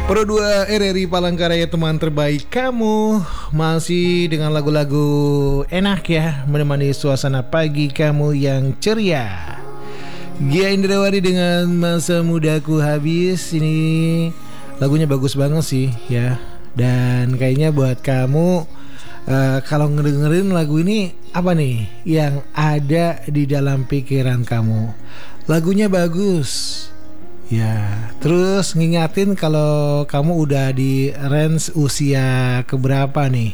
Pro 2 RRI Palangkaraya, teman terbaik kamu. Masih dengan lagu-lagu enak ya, menemani suasana pagi kamu yang ceria. Gia Indrawari dengan Masa Mudaku Habis. Ini lagunya bagus banget sih ya. Dan kayaknya buat kamu kalau ngedengerin lagu ini, apa nih yang ada di dalam pikiran kamu? Lagunya bagus ya, terus ngingatin kalau kamu udah di range usia keberapa nih.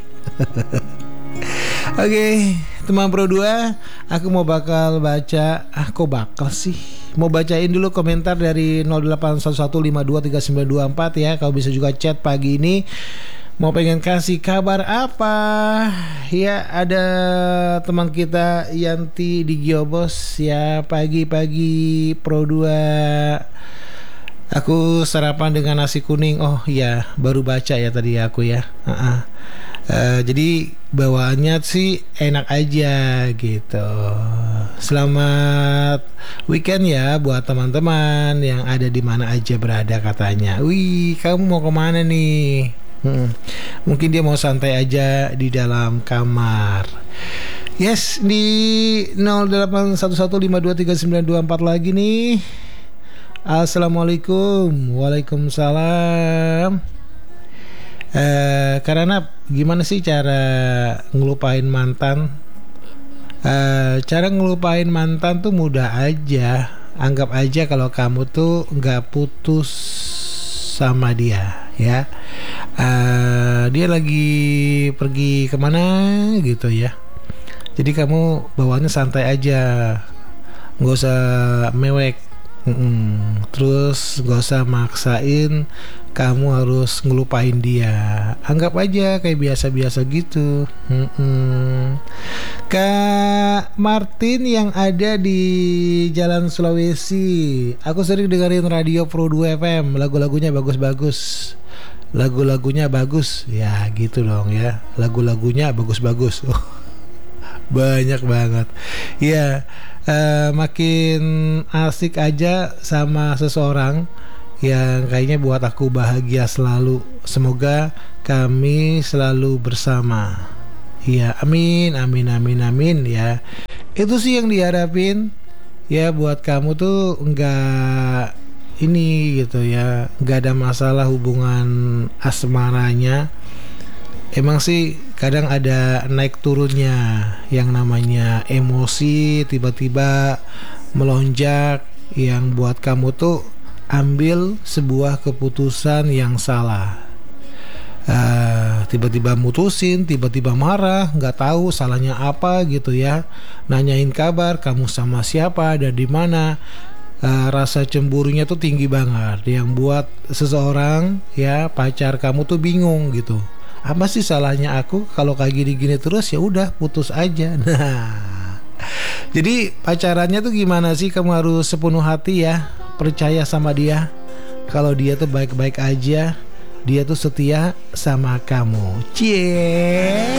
Oke, teman Pro 2, aku mau bakal baca. Kok bakal sih? Mau bacain dulu komentar dari 0811523924 ya. Kau bisa juga chat pagi ini. Mau pengen kasih kabar apa? Ya, ada teman kita Yanti di Giobos ya. Pagi-pagi Pro 2, aku sarapan dengan nasi kuning. Oh iya, baru baca ya tadi aku ya. Jadi bawaannya sih enak aja gitu. Selamat weekend ya buat teman-teman yang ada di mana aja berada katanya. Wih, kamu mau kemana nih? Mungkin dia mau santai aja di dalam kamar. Yes, di 0811523924 lagi nih. Assalamualaikum. Waalaikumsalam. Karena gimana sih cara ngelupain mantan? Cara ngelupain mantan tuh mudah aja. Anggap aja kalau kamu tuh gak putus sama dia ya. Dia lagi pergi kemana gitu ya. Jadi kamu bawaannya santai aja, gak usah mewek. Terus gak usah maksain kamu harus ngelupain dia. Anggap aja kayak biasa-biasa gitu. Kak Martin yang ada di Jalan Sulawesi, aku sering dengerin radio Pro 2 FM. Lagu-lagunya bagus-bagus. Lagu-lagunya bagus. Ya gitu dong ya. Lagu-lagunya bagus-bagus. Banyak banget. Ya, makin asik aja sama seseorang yang kayaknya buat aku bahagia selalu. Semoga kami selalu bersama. Ya, amin, amin, amin, amin ya. Itu sih yang diharapin ya, buat kamu tuh enggak ini gitu ya, enggak ada masalah hubungan asmaranya. Emang sih kadang ada naik turunnya yang namanya emosi, tiba-tiba melonjak, yang buat kamu tuh ambil sebuah keputusan yang salah. Tiba-tiba mutusin, tiba-tiba marah, nggak tahu salahnya apa gitu ya. Nanyain kabar, kamu sama siapa dan di mana. Rasa cemburunya tuh tinggi banget, yang buat seseorang ya, pacar kamu tuh bingung gitu. Apa sih salahnya aku kalau kayak gini-gini terus? Ya udah putus aja. Nah, jadi pacarannya tuh gimana sih? Kamu harus sepenuh hati ya, percaya sama dia. Kalau dia tuh baik-baik aja, dia tuh setia sama kamu. Cie.